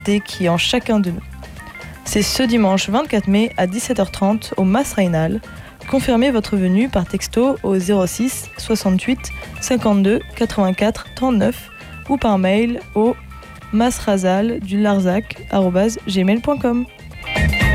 qui est en chacun de nous. C'est ce dimanche 24 mai à 17h30 au Mas Reinal. Confirmez votre venue par texto au 06 68 52 84 39 ou par mail au masrazaldularzac@gmail.com.